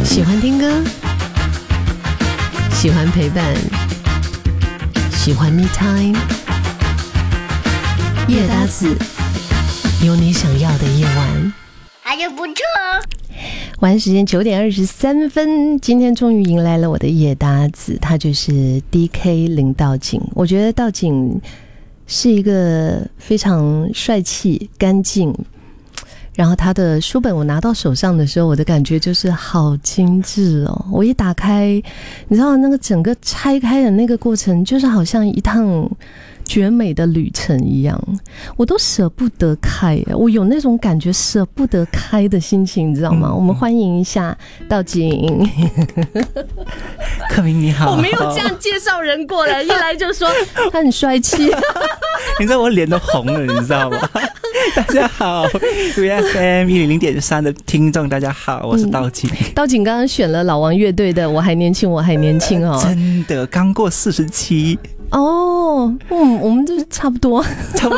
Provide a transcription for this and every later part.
喜欢听歌，喜欢陪伴，喜欢 me time。夜搭子，有你想要的夜晚， 还是不错。 晚安时间9:23，今天终于迎来了我的夜搭子，他就是 DK 林道景。我觉得道景是一个非常帅气、干净。然后他的书本我拿到手上的时候，我的感觉就是好精致哦！我一打开，你知道那个整个拆开的那个过程，就是好像一趟绝美的旅程一样，我都舍不得开，我有那种感觉舍不得开的心情，你知道吗？我们欢迎一下道景。 克明你好。 我没有这样介绍人过来，一来就说他很帅气。 你知道我脸都红了，你知道吗？大家好 ，VFM 100.3的听众大家好，我是道景。 道景刚刚选了老王乐队的《我还年轻，我还年轻》哦， 真的刚过47 哦，我们就是差不多。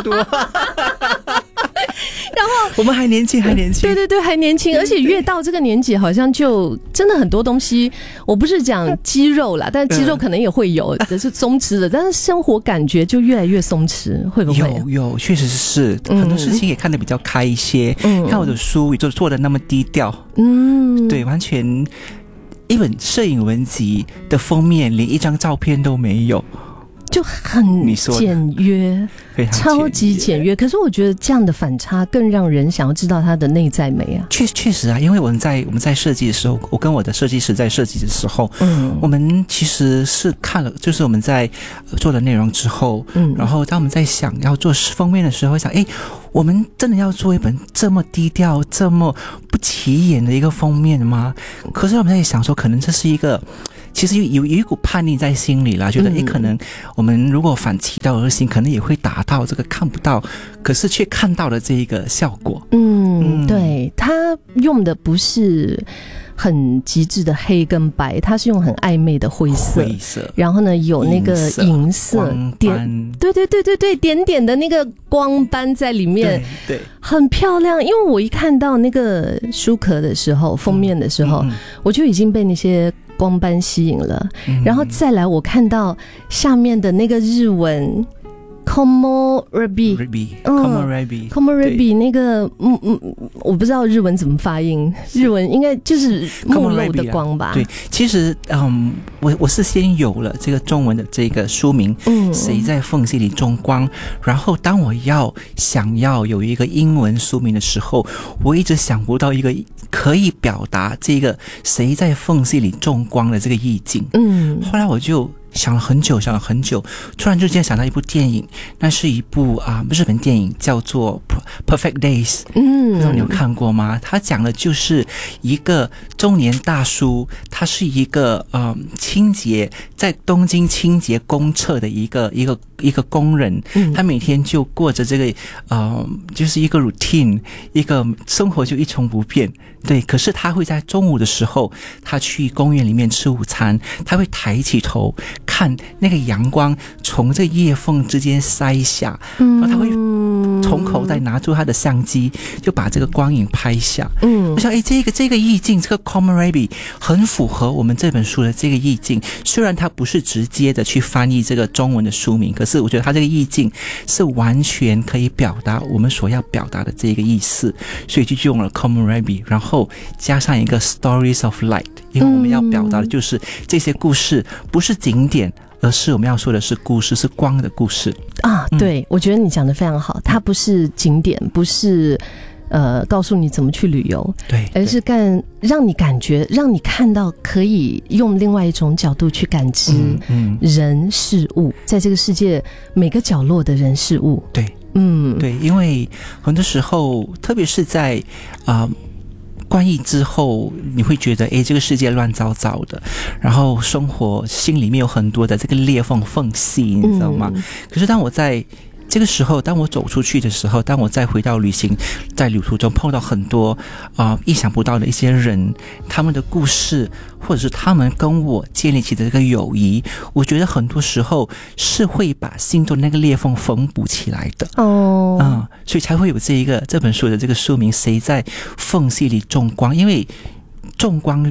然后我们还年轻，还年轻， 对对对，还年轻，而且越到这个年纪，好像就真的很多东西，我不是讲肌肉啦，但肌肉可能也会有，是松弛的，但是生活感觉就越来越松弛，会不会？有， 确实是，很多事情也看得比较开一些。看我的书就做的那么低调，对，完全一本摄影文集的封面连一张照片都没有。 就很简约，超级简约。可是我觉得这样的反差更让人想要知道它的内在美啊。 确实啊，因为我们在设计的时候，我跟我的设计师在设计的时候，我们其实是看了，就是我们在做了内容之后，然后当我们在想要做封面的时候，想，我们真的要做一本这么低调、这么不起眼的一个封面吗？可是我们在想说，可能这是一个。其实有一股叛逆在心里啦，觉得可能我们如果反其道而行，可能也会达到这个看不到，可是却看到的这一个效果。 对，他用的不是很极致的黑跟白，它是用很暧昧的灰色，然后呢有那个银色点，对，点点的那个光斑在里面，对，很漂亮。因为我一看到那个书壳的时候，封面的时候，我就已经被那些光斑吸引了，然后再来我看到下面的那个日文 Komorebi 那个我不知道日文怎么发音，日文应该就是木漏的光吧。 对，其实我是先有了这个中文的这个书名，谁在缝隙里种光，然后当我想要有一个英文书名的时候，我一直想不到一个可以表达这个谁在缝隙里种光的这个意境。后来我就想了很久，突然之间想到一部电影，那是一部日本电影，叫做 Perfect Days。不知道你有看过吗？他讲的就是一个中年大叔，他是一个在东京清洁公厕的一个工人，他每天就过着这个就是一个 routine， 一个生活就一成不变。对，可是他会在中午的时候，他去公园里面吃午餐，他会抬起头看那个阳光从这叶缝之间筛下，然后他会从口袋拿出他的相机，就把这个光影拍下。我想这个意境，这个 Komorebi 很符合我们这本书的这个意境。虽然它不是直接的去翻译这个中文的书名，可是我觉得它这个意境是完全可以表达我们所要表达的这个意思，所以就用了 Komorebi， 然后加上一个 Stories of Light， 因为我们要表达的就是这些故事不是景点，而是我们要说的是故事，是光的故事啊。对，我觉得你讲得非常好，它不是景点，不是告诉你怎么去旅游，对，而是让你感觉，让你看到可以用另外一种角度去感知人事物，在这个世界每个角落的人事物。 对，对，因为很多时候，特别是在关疫之后，你会觉得这个世界乱糟糟的，然后生活心里面有很多的这个裂缝隙，你知道吗？可是当我在这个时候，当我走出去的时候，当我再回到旅行，在旅途中碰到很多意想不到的一些人，他们的故事，或者是他们跟我建立起的这个友谊，我觉得很多时候是会把心中那个裂缝缝补起来的。所以才会有这本书的这个书名，谁在缝隙里种光。因为种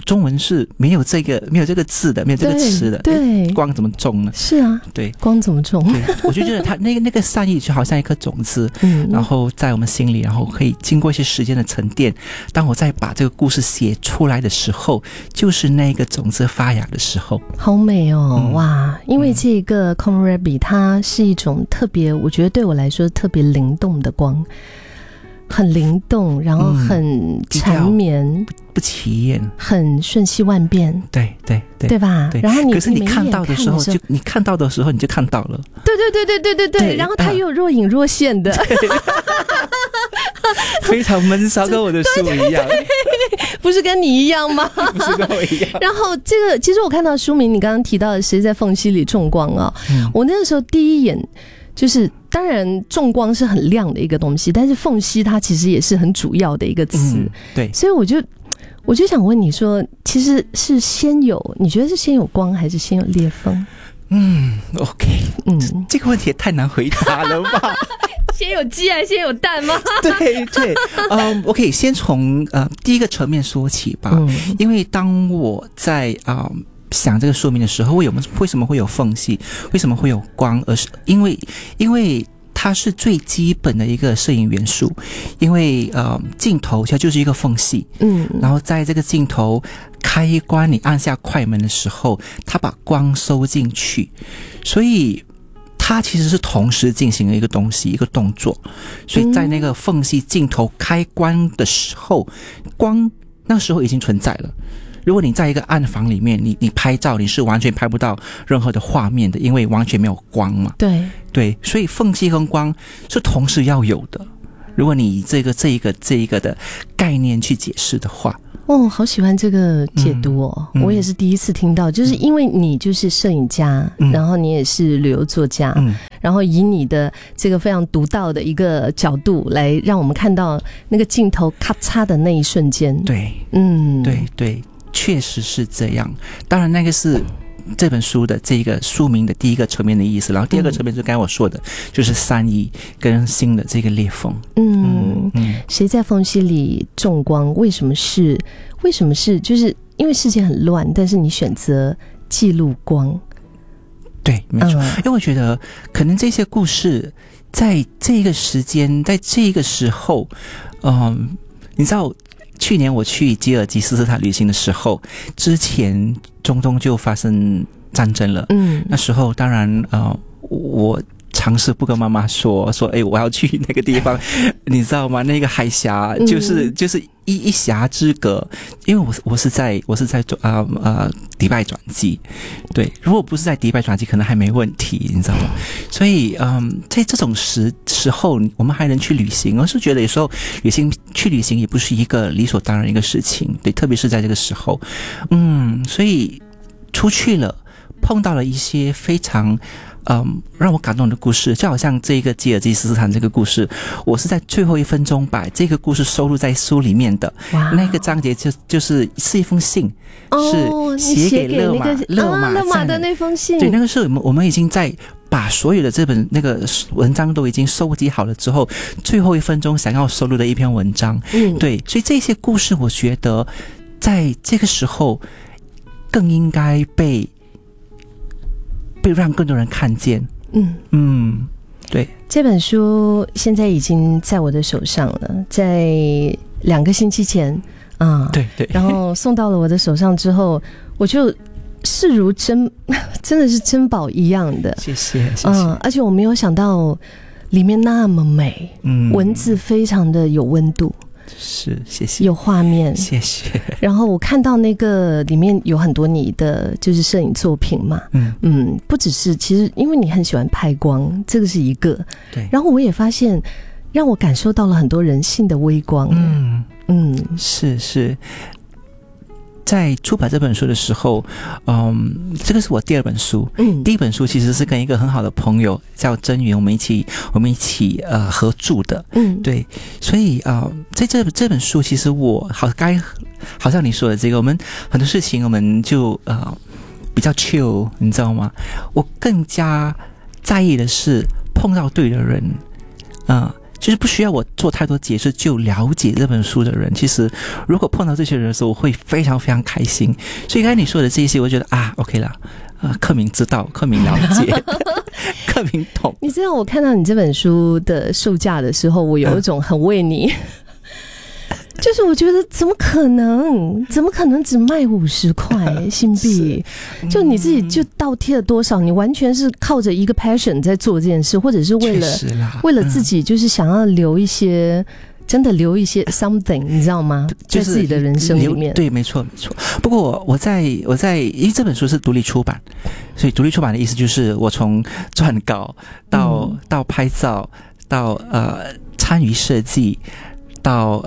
中文是没有这个字的，没有这个词的， 对， 光怎么种呢？ 是啊， 对， 光怎么种？ 对，我就觉得它那个善意就好像一颗种子，然后在我们心里，然后可以经过一些时间的沉淀，当我再把这个故事写出来的时候，就是那个种子发芽的时候。 好美哦，哇！因为这个 kohlrabi 它是一种特别，我觉得对我来说特别灵动的光。很灵动，然后很缠绵， 不起眼， 很瞬息万变， 对吧？ 对， 然后可是你看到的时候，你看到的时候你就看到了， 对，然后它又若隐若现的， 非常闷骚，跟我的书一样， 不是跟你一样吗？ 不是跟我一样。 然后这个，其实我看到书名，你刚刚提到的谁在缝隙里种光啊？我那个时候第一眼。就是当然种光是很亮的一个东西，但是缝隙它其实也是很主要的一个词， 对， 所以我就想问你说，其实是你觉得是先有光还是先有裂缝 ？OK， 这个问题也太难回答了吧？ 先有鸡还是先有蛋吗？ 对，我可以先从第一个层面说起吧，因为当我在想这个说明的时候，为什么会有缝隙，为什么会有光，而是因为它是最基本的一个摄影元素，因为镜头它就是一个缝隙，然后在这个镜头开关你按下快门的时候，它把光收进去，所以它其实是同时进行的一个东西，一个动作，所以在那个缝隙镜头开关的时候，光那时候已经存在了。如果你在一个暗房里面，你拍照，你是完全拍不到任何的画面的，因为完全没有光嘛。对，所以缝隙跟光是同时要有的。如果你以这一个的概念去解释的话， 好喜欢这个解读哦！我也是第一次听到，就是因为你就是摄影家，然后你也是旅游作家，然后以你的这个非常独到的一个角度来让我们看到那个镜头咔嚓的那一瞬间。 对，对。确实是这样，当然那个是这本书的这个书名的第一个层面的意思，然后第二个层面就刚才我说的，就是善意跟新的这个裂缝。谁在缝隙里种光？为什么是？就是因为世界很乱，但是你选择记录光。 对，没错。因为我觉得可能这些故事在这个时间，在这个时候，你知道。去年我去吉尔吉斯斯坦旅行的时候，之前中东就发生战争了。那时候当然我尝试不跟妈妈说我要去那个地方，你知道吗？那个海峡就是一峡之隔，因为我是在迪拜转机，对，如果不是在迪拜转机，可能还没问题，你知道吗？所以在这种时候，我们还能去旅行，我是觉得有时候去旅行也不是一个理所当然的一个事情，对，特别是在这个时候，所以出去了，碰到了一些非常让我感动的故事，就好像这个吉尔吉斯斯坦这个故事，我是在最后1分钟把这个故事收录在书里面的。那个章节就是一封信，是写给勒马的那封信。 对，那个时候我们已经在把所有的这本那个文章都已经收集好了之后，最后1分钟想要收录的一篇文章。对，所以这些故事我觉得在这个时候更应该被让更多人看见。对， 这本书现在已经在我的手上了，在2个星期前对， 然后送到了我的手上之后，我就视如真的是珍宝一样的。 谢谢。 而且我没有想到里面那么美，文字非常的有温度。 是，谢谢。 有画面， 谢谢。 然后我看到那个里面有很多你的就是摄影作品嘛，不只是，其实因为你很喜欢拍光，这个是一个， 对。 然后我也发现，让我感受到了很多人性的微光。 是。在出版这本书的时候，这个是我第2本书。第1本书其实是跟一个很好的朋友叫真云，我们一起合著的。对，所以在这本书，其实我好像你说的这个，我们很多事情我们就比较 chill， 你知道吗？我更加在意的是碰到对的人， 就是不需要我做太多解释就了解这本书的人，其实如果碰到这些人的时候，我会非常非常开心。所以刚才你说的这些，我觉得OK 了，克明知道，克明了解，克明懂。 你知道我看到你这本书的售价的时候，我有一种很为你。就是我觉得怎么可能只卖50块新币？就你自己就倒贴了多少？你完全是靠着一个 passion 在做这件事，或者是为了自己，就是想要留一些。真的留一些 something， 你知道吗？在自己的人生里面。 对，没错。不过我在，因为这本书是独立出版，所以独立出版的意思就是我从撰稿到拍照，到参与设计，到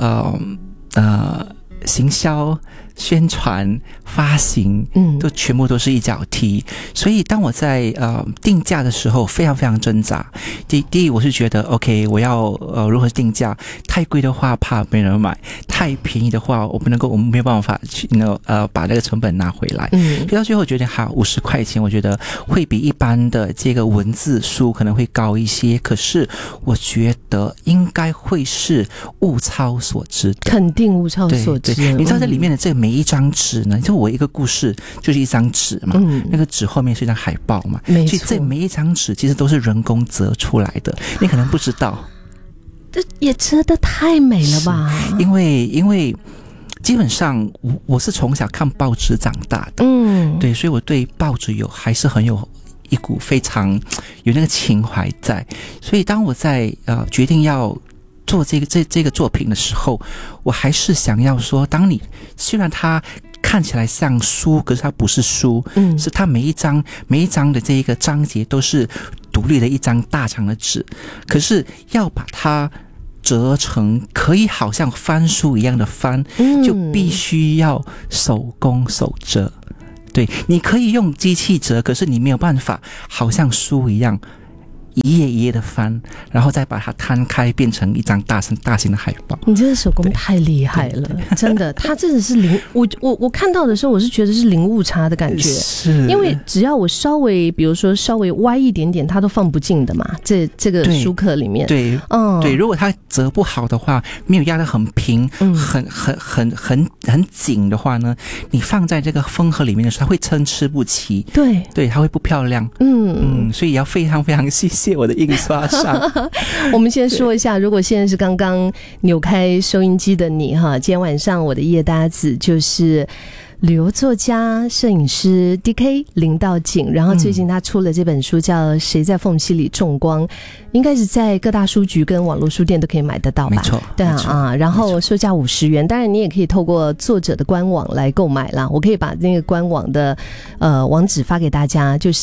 行销、宣传、发行，都全部都是一脚踢。所以当我在定价的时候，非常非常挣扎。第一，我是觉得 OK， 我要如何定价？太贵的话怕没人买，太便宜的话我们没有办法去把那个成本拿回来。所以到最后觉得好50块钱，我觉得会比一般的这个文字书可能会高一些，可是我觉得应该会是物超所值的， 肯定物超所值。 你知道这里面的这每一张纸呢，就我一个故事就是一张纸嘛，那个纸后面是一张海报嘛，所以这每一张纸其实都是人工折出来的，你可能不知道。 这也折得太美了吧？ 因为基本上我是从小看报纸长大的，对，所以我对报纸还是很有一股非常有那个情怀在。所以当我在决定要做这个作品的时候，我还是想要说，虽然它看起来像书，可是它不是书，是它每一张的这一个章节都是独立的一张大长的纸，可是要把它折成可以好像翻书一样的翻，就必须要手工手折。对，你可以用机器折，可是你没有办法好像书一样一页一页的翻，然后再把它摊开变成一张大型的海报。 你这个手工太厉害了，真的，它真的是我看到的时候，我是觉得是零误差的感觉，是因为只要我比如说稍微歪一点点，它都放不进的嘛。这个书壳里面， 对，对，如果它折不好的话，没有压得很平，很紧的话呢，你放在这个封盒里面的时候，它会参差不齐，对，它会不漂亮，所以要非常非常细心。谢我的印刷商。 我们先说一下，如果现在是刚刚扭开收音机的你哈，今天晚上我的夜搭子就是旅游作家、摄影师 DK 林道景，然后最近他出了这本书叫《谁在缝隙里种光》，应该是在各大书局跟网络书店都可以买得到吧？ 没错， 对啊，然后售价50元，当然你也可以透过作者的官网来购买啦。我可以把那个官网的网址发给大家，就是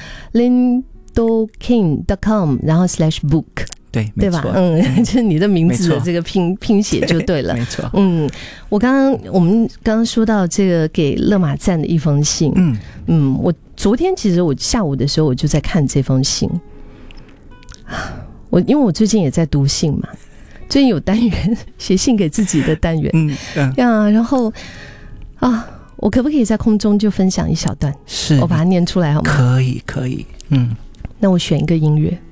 lindoking.com 然后/book。对吧？就是你的名字的这个拼写就对了。 没错。 我们刚刚说到这个给勒马赞的一封信。我昨天其实我下午的时候我就在看这封信。因为我最近也在读信嘛，最近有单元写信给自己的单元。然后我可不可以在空中就分享一小段？ 是，我把它念出来好吗？ 可以。 那我选一个音乐。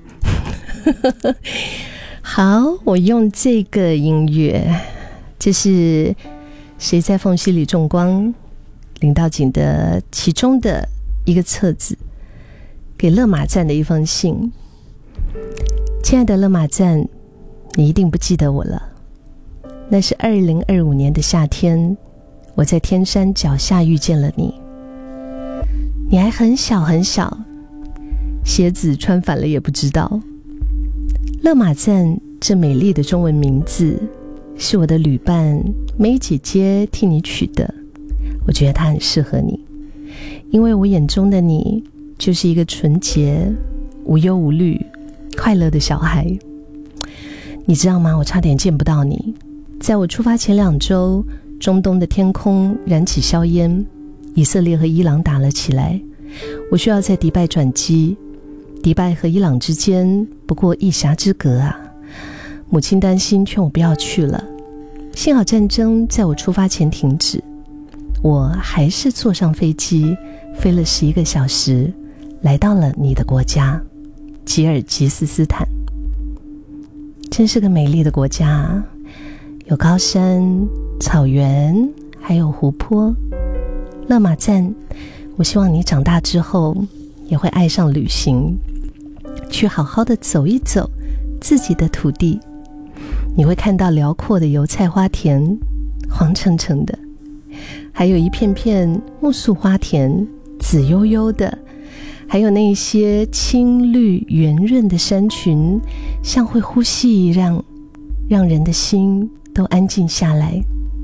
好，我用这个音乐，这是谁在缝隙里种光林道景的其中的一个册子，给勒马赞的一封信。亲爱的勒马赞，你一定不记得我了，那是2025年的夏天，我在天山脚下遇见了你，你还很小很小，鞋子穿反了也不知道。勒马赞这美丽的中文名字是我的旅伴梅姐姐替你取的，我觉得她很适合你，因为我眼中的你就是一个纯洁、无忧无虑、快乐的小孩。你知道吗？我差点见不到你。在我出发前2周，中东的天空燃起硝烟，以色列和伊朗打了起来，我需要在迪拜转机。迪拜和伊朗之间不过1峡之隔啊！母亲担心，劝我不要去了。幸好战争在我出发前停止，我还是坐上飞机，飞了11个小时，来到了你的国家吉尔吉斯斯坦。 真是个美丽的国家，有高山、草原，还有湖泊。勒马赞，我希望你长大之后也会爱上旅行，去好好的走一走自己的土地。你会看到辽阔的油菜花田，黄澄澄的，还有一片片苜蓿花田，紫悠悠的，还有那些青绿圆润的山群，像会呼吸一样，让人的心都安静下来。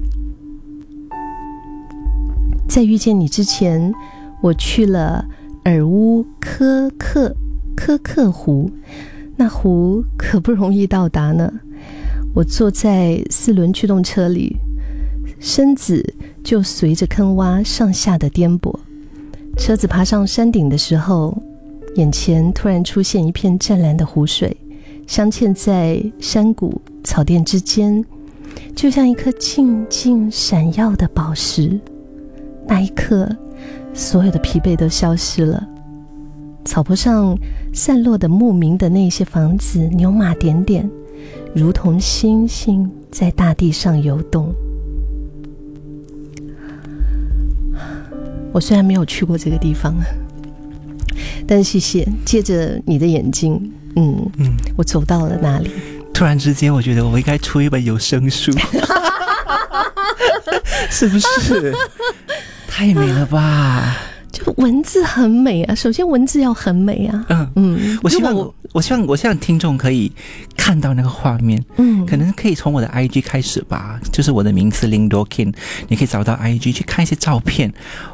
在遇见你之前，我去了尔乌科克湖，那湖可不容易到达呢。我坐在4轮驱动车里，身子就随着坑洼上下的颠簸。车子爬上山顶的时候，眼前突然出现一片湛蓝的湖水，镶嵌在山谷草甸之间，就像一颗静静闪耀的宝石。那一刻，所有的疲惫都消失了。草坡上散落的牧民的那些房子，牛马点点，如同星星在大地上游动。我虽然没有去过这个地方，但谢谢借着你的眼睛，我走到了那里。 突然之间我觉得我应该出一本有声书是不是？太美了吧， 就文字很美啊，首先文字要很美啊。 我希望听众可以看到那个画面，可能可以从我的 IG 开始吧，就是我的名字 Ling Dokin， 你可以找到 IG 去看一些照片。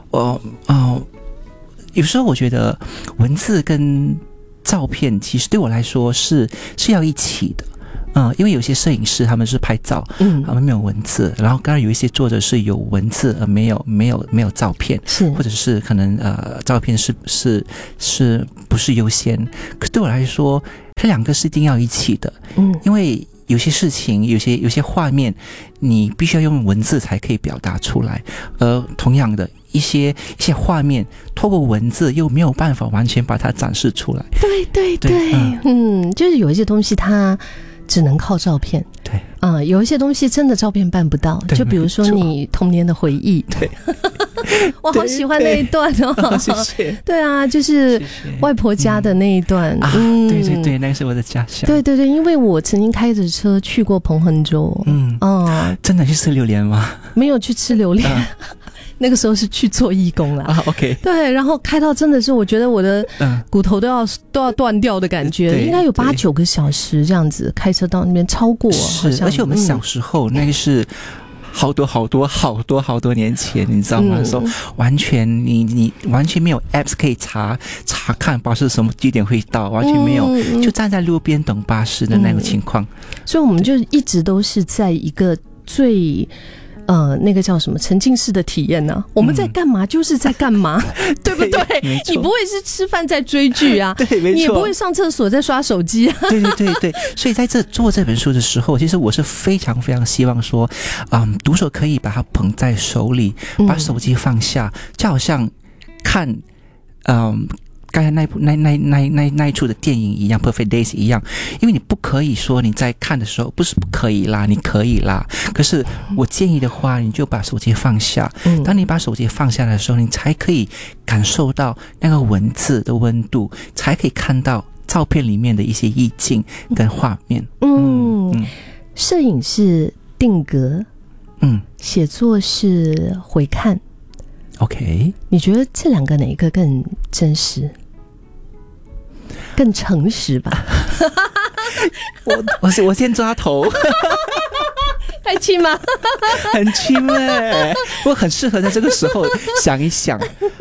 有时候我觉得文字跟照片其实对我来说是要一起的。因为有些摄影师他们是拍照，他们没有文字，然后当然有一些作者是有文字而没有照片， 是或者是可能照片是不是优先？可对我来说，这两个是一定要一起的，因为有些事情，有些画面，你必须要用文字才可以表达出来，而同样的一些画面，透过文字又没有办法完全把它展示出来。 对，就是有一些东西它只能靠照片，对，有一些东西真的照片办不到，就比如说你童年的回忆， 对， 我好喜欢那一段哦， 谢谢。 对啊，就是外婆家的那一段， 对，那是我的家乡， 对，因为我曾经开着车去过彭亨州， 真的去吃榴莲吗？ 没有去吃榴莲。那个时候是去做义工啦 ，OK， 对，然后开到真的是我觉得我的骨头都要断掉的感觉，应该有8、9个小时这样子开车到那边，超过是，而且我们小时候那个是好多年前，你知道吗？说完全你完全没有 apps 可以查看巴士什么几点会到，完全没有，就站在路边等巴士的那个情况， 所以我们就一直都是在一个最那个叫什么沉浸式的体验呢？我们在干嘛就是在干嘛，对不对？你不会是吃饭在追剧啊， 对，没错， 你也不会上厕所在刷手机啊。 对，所以在做这本书的时候，其实我是非常非常希望说，读者可以把它捧在手里，把手机放下，就好像看刚才那一出的电影一样 Perfect Days 一样，因为你不可以说你在看的时候不是不可以啦，你可以啦，可是我建议的话，你就把手机放下，当你把手机放下的时候，你才可以感受到那个文字的温度，才可以看到照片里面的一些意境跟画面。 摄影是定格，写作是回看。 OK， 你觉得这两个哪一个更真实、更诚实吧？ 我先抓头， 太轻吗？ 很轻欸，不过很适合在这个时候想一想。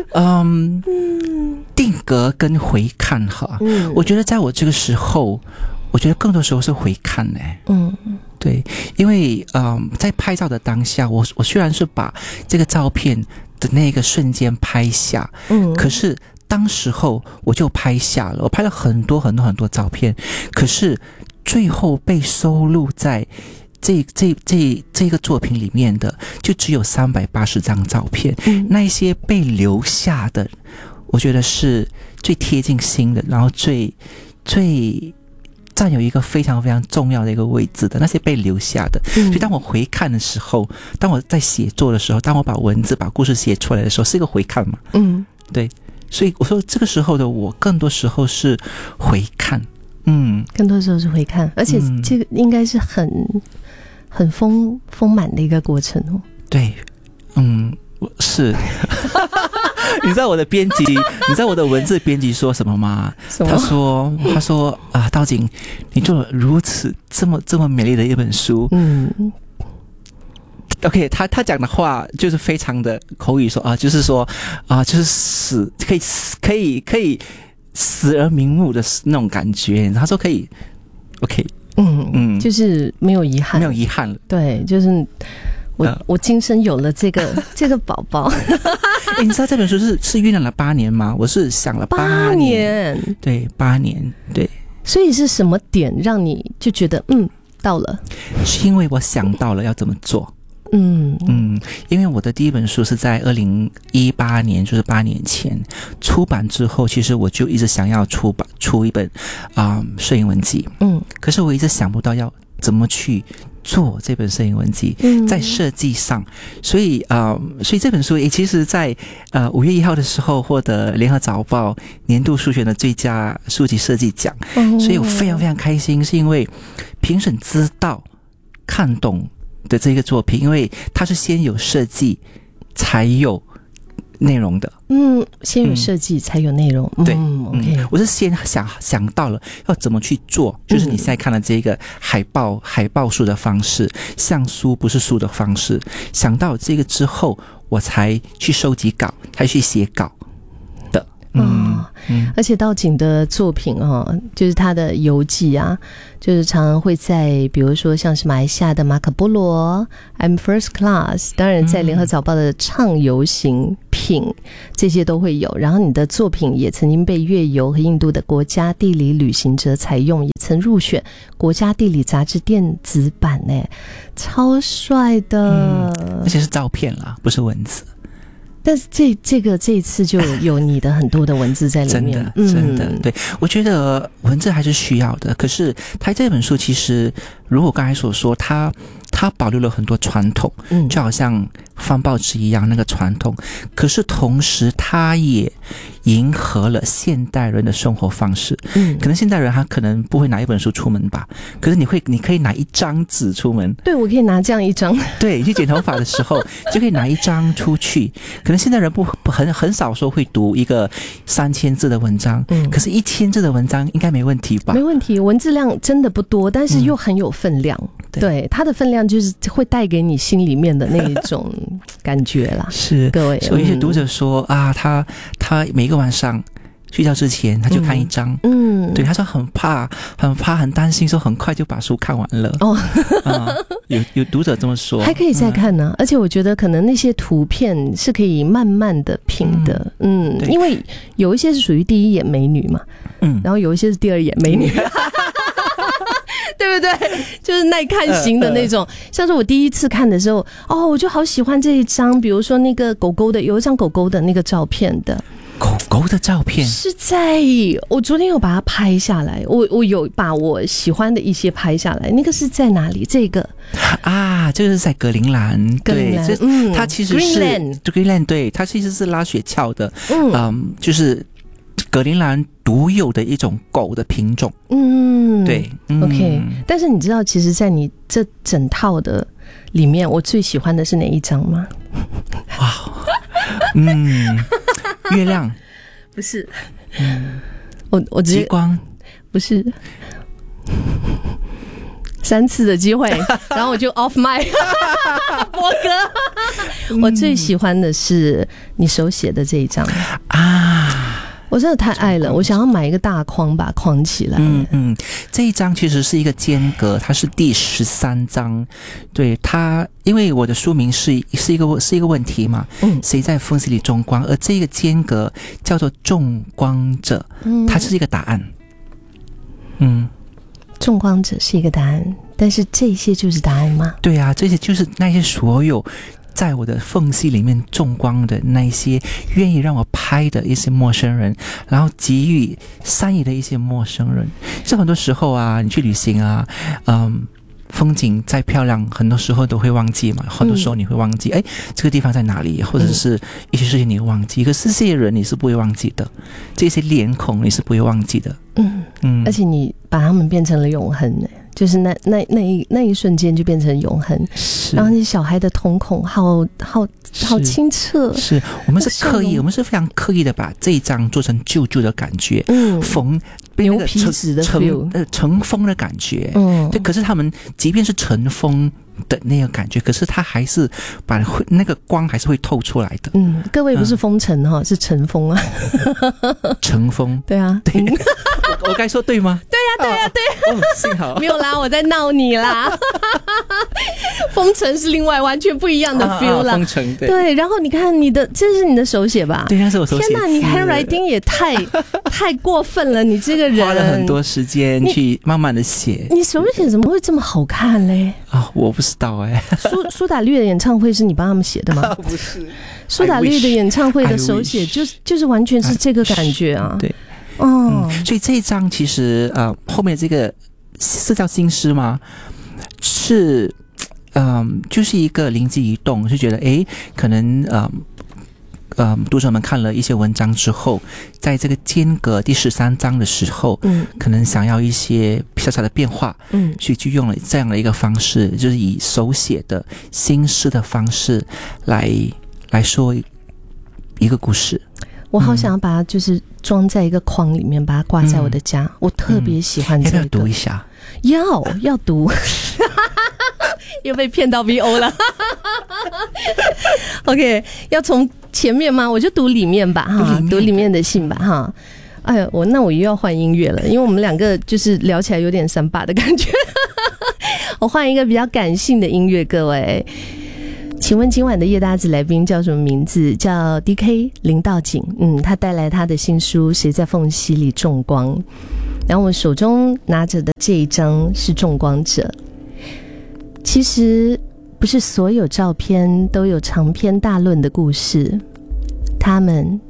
定格跟回看哈，我觉得在我这个时候，我觉得更多时候是回看欸。对，因为在拍照的当下，我虽然是把这个照片的那个瞬间拍下，可是当时候我就拍下了，我拍了很多照片，可是最后被收录在这个作品里面的就只有380张照片，那些被留下的，我觉得是最贴近心的，然后最占有一个非常非常重要的一个位置的，那些被留下的。所以当我回看的时候，当我在写作的时候，当我把文字把故事写出来的时候，是一个回看嘛。对，所以我说这个时候的我更多时候是回看。 更多时候是回看，而且这个应该是很丰满的一个过程哦。 对，是。你知道我的编辑，你知道我的文字编辑说什么吗？他说啊，道景，你做了如此这么美丽的一本书。OK， 他讲的话就是非常的口语说啊，就是说啊，就是可以死而瞑目的那种感觉。他说可以 ，OK， 就是没有遗憾， 没有遗憾了。对， 就是我今生有了这个宝宝。 你知道这本书是酝酿了8年吗？我是想了8年，对，8年，对。 所以是什么点让你就觉得到了？ 是因为我想到了要怎么做。因为我的第一本书是在2018年，就是8年前出版之后，其实我就一直想要出一本摄影文集。可是我一直想不到要怎么去做这本摄影文集，在设计上，所以这本书也其实在5月1号的时候获得联合早报年度书选的最佳书籍设计奖。所以我非常非常开心，是因为评审知道看懂的这个作品，因为它是先有设计才有内容的。 先有设计才有内容。 对 ，OK， 我是先想到了要怎么去做，就是你现在看的这个海报书的方式，像书不是书的方式。想到这个之后，我才去收集稿，才去写稿的。 而且道景的作品就是他的游记啊，就是常常会在比如说像是马来西亚的马可波罗 I'm First Class， 当然在联合早报的畅游行品这些都会有。然后你的作品也曾经被越游和印度的国家地理旅行者采用，也曾入选国家地理杂志电子版，超帅的。 而且是照片啦，不是文字。 但是这一次就有你的很多的文字在里面。 真的，对，我觉得文字还是需要的。可是他这本书其实如我刚才所说，他保留了很多传统，就好像翻报纸一样那个传统，可是同时他也迎合了现代人的生活方式。可能现代人他可能不会拿一本书出门吧，可是你可以拿一张纸出门。对， 我可以拿这样一张。 对，你去剪头发的时候就可以拿一张出去。可能现代人很少说会读一个3000字的文章，可是1000字的文章应该没问题吧？没问题，文字量真的不多，但是又很有分量。对，它的分量就是会带给你心里面的那一种感觉啦。 是， 各位， 有一些读者说他每个晚上睡觉之前他就看一章。对，他说很怕很担心说很快就把书看完了。有读者这么说， 还可以再看呢。而且我觉得可能那些图片是可以慢慢的品的。因为有一些是属于第一眼美女嘛，然后有一些是第二眼美女。对不对？就是耐看型的那种。像是我第一次看的时候，我就好喜欢这一张，比如说那个狗狗的，有一张狗狗的那个照片的。 狗狗的照片是我昨天有把它拍下来，我有把我喜欢的一些拍下来。那个是在哪里？这个这个是在格陵兰。对，它其实是 Greenland， 对，它其实是拉雪橇的。就是格陵兰独有的一种狗的品种。对 ，OK。但是你知道，其实在你这整套的里面，我最喜欢的是哪一张吗？ 月亮不是。我直接极光不是。3次的机会，然后我就 off mic。波哥，我最喜欢的是你手写的这一张我真的太爱了，我想要买一个大框把它框起来。 这一张其实是一个间隔，它是第13章。对，它因为我的书名是一个问题嘛，谁在缝隙里种光，而这个间隔叫做种光者，它是一个答案。 种光者是一个答案，但是这些就是答案吗？ 对啊，这些就是那些所有在我的缝隙里面种光的那一些愿意让我拍的一些陌生人，然后给予善意的一些陌生人。就很多时候啊，你去旅行啊，风景再漂亮，很多时候都会忘记嘛。很多时候你会忘记，这个地方在哪里，或者是一些事情你会忘记。可是这些人你是不会忘记的，这些脸孔你是不会忘记的。 而且你把他们变成了永恒，就是那一瞬间就变成永恒。然后你小孩的瞳孔好清澈。 是我们是非常刻意的把这一张做成旧旧的感觉， 牛皮纸的 feel， 尘封的感觉。对，可是他们即便是尘封的那个感觉，可是他还是把那个光还是会透出来的。 各位不是风尘是尘封啊。 尘封， 对啊， 对。我该说对吗？ 对呀。 幸好没有啦，我在闹你啦。风尘是另外完全不一样的 feel 啦。 风尘， 对。然后你看这是你的手写吧？ 对，那是我手写。 天哪，你 handwriting 也太过分了，你这个人花了很多时间去慢慢的写。 你手写怎么会这么好看嘞？ 我不知道苏打绿的演唱会是你帮他们写的吗？ 不是， 苏打绿的演唱会的手写就是完全是这个感觉啊。 对。所以这一张其实后面这个是叫新诗吗？是就是一个灵机一动，就觉得可能读者们看了一些文章之后，在这个间隔第13章的时候，可能想要一些小小的变化，所以就用了这样的一个方式，就是以手写的新诗的方式来说一个故事。 我好想要把它就是装在一个框里面，把它挂在我的家。我特别喜欢这个。 要不要读一下？ 要读。又被骗到 VO 了。OK， 要从前面吗？我就读里面吧，读里面的信吧，哈。哎呀，我又要换音乐了，因为我们两个就是聊起来有点三八的感觉。我换一个比较感性的音乐，各位。请问今晚的夜搭子来宾叫什么名字？叫 DK 林道景。他带来他的新书《谁在缝隙里种光》，然后我手中拿着的这一张是种光者。其实不是所有照片都有长篇大论的故事，他们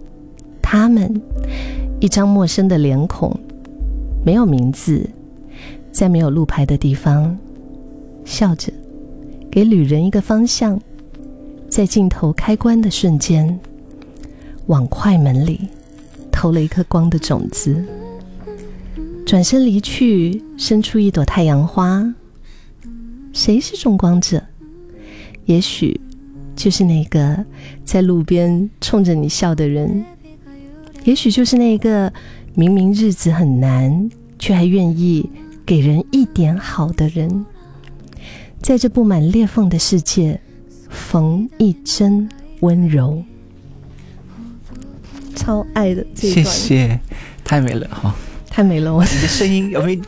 一张陌生的脸孔，没有名字，在没有路牌的地方笑着给旅人一个方向，在镜头开关的瞬间往快门里投了一颗光的种子，转身离去，生出一朵太阳花。谁是种光者？也许就是那个在路边冲着你笑的人，也许就是那个明明日子很难却还愿意给人一点好的人。在这布满裂缝的世界，缝一针温柔。超爱的这一段，谢谢，太美了哈， 太美了！ 你的声音有没有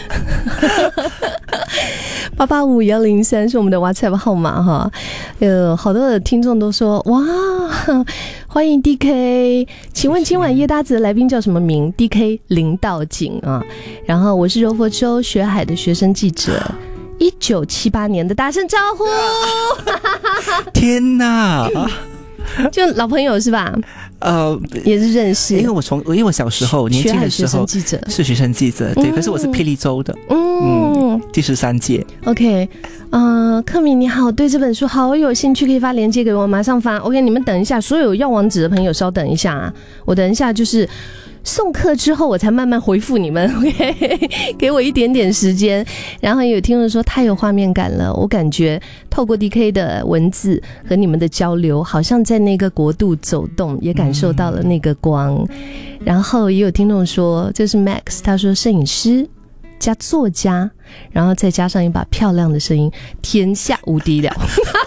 ？8851003是我们的 WhatsApp 号码哈，好多的听众都说哇，欢迎 DK， 请问今晚夜搭子的来宾叫什么名 ？DK 林道景啊，然后我是柔佛州学海的学生记者。1978年的，大声招呼！ 天哪！ 就老朋友是吧？也是认识， 因为我小时候年轻的时候是学生记者，对，可是我是霹雳州的，第13届。 OK， 克敏你好，对这本书好有兴趣，可以发链接给我，马上发。OK， 你们等一下，所有要网址的朋友稍等一下啊，我等一下就是送客之后我才慢慢回复你们。OK， 给我一点点时间。然后有听众说太有画面感了，我感觉透过 DK 的文字和你们的交流，好像在那个国度走动，也感受到了那个光。然后也有听众说这是 Max， 他说摄影师加作家，然后再加上一把漂亮的声音，天下无敌了。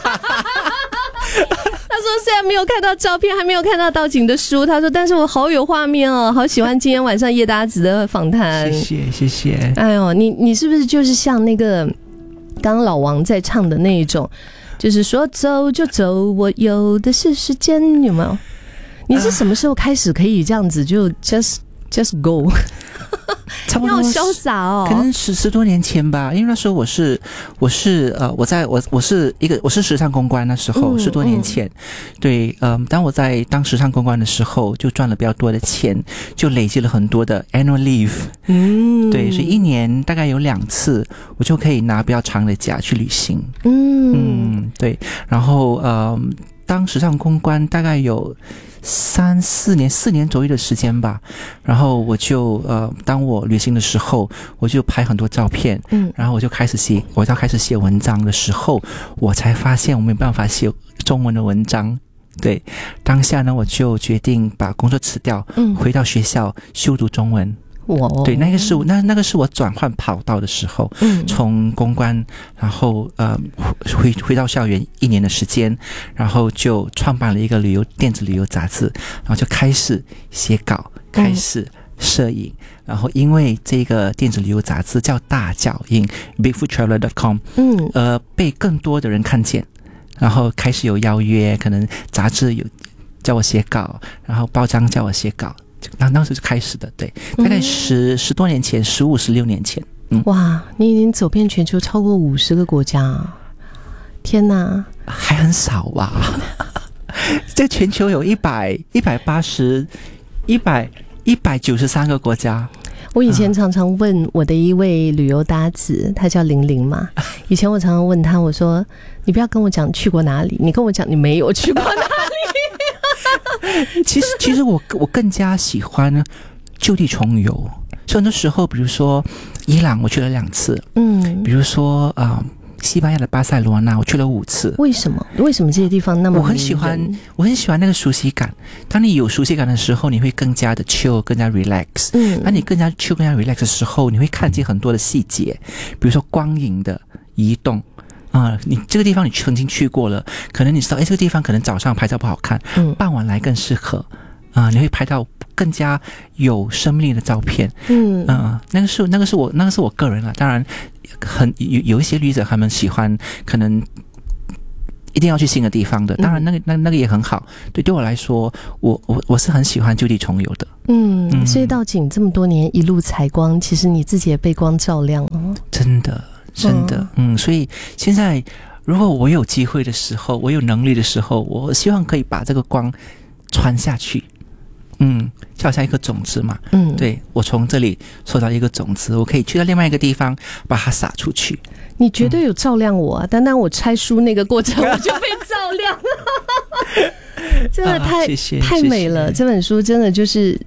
他说虽然没有看到照片，还没有看到道景的书，他说但是我好有画面哦，好喜欢今天晚上夜搭子的访谈。 谢谢。 哎呦，你是不是就是像那个刚刚老王在唱的那一种，就是说走就走，我有的是时间，有没有？你是什么时候开始可以这样子就 just go？ 差不多你好潇洒哦， 可能十多年前吧，因为那时候我是时尚公关，那时候10多年前，对，当我在当时尚公关的时候，就赚了比较多的钱，就累积了很多的 annual leave，对，所以一年大概有2次，我就可以拿比较长的假去旅行，对，然后当时尚公关大概有4年左右的时间吧，然后我就当我旅行的时候，我就拍很多照片，然后我要开始写文章的时候，我才发现我没办法写中文的文章。对，当下呢，我就决定把工作辞掉，回到学校修读中文。对，那个是我转换跑道的时候，从公关，然后回到校园1年的时间，然后就创办了一个电子旅游杂志，然后就开始写稿，开始摄影，然后因为这个电子旅游杂志叫大脚印 bigfoottraveler.com， 被更多的人看见，然后开始有邀约，可能杂志有叫我写稿，然后报章叫我写稿。当时就开始的，对，大概10多年前，15、16年前。 哇，你已经走遍全球超过50个国家，天哪， 还很少吧？在全球有193个国家。 我以前常常问我的一位旅游搭子，他叫玲玲嘛。以前我常常问他，我说：“你不要跟我讲去过哪里，你跟我讲你没有去过哪里。” 其实我更加喜欢就地重游，所以很多时候，比如说伊朗，我去了2次，比如说西班牙的巴塞罗那，我去了5次。为什么这些地方那么？ 我很喜欢那个熟悉感。当你有熟悉感的时候，你会更加的 chill， 更加 relax。当你更加 chill、更加 relax 的时候，你会看见很多的细节，比如说光影的移动。你这个地方你曾经去过了，可能你知道，这个地方可能早上拍照不好看，傍晚来更适合。你会拍到更加有生命力的照片。那个是我个人啦。当然，有一些旅者他们喜欢，可能一定要去新的地方的。当然，那个也很好。对我来说，我是很喜欢就地重游的。 所以到景这么多年一路采光，其实你自己也被光照亮了。真的。 所以现在如果我有机会的时候，我有能力的时候，我希望可以把这个光传下去。就好像一个种子嘛。对，我从这里收到一个种子，我可以去到另外一个地方把它撒出去。 你绝对有照亮我啊！单单我拆书那个过程，我就被照亮了。真的太美了！这本书真的就是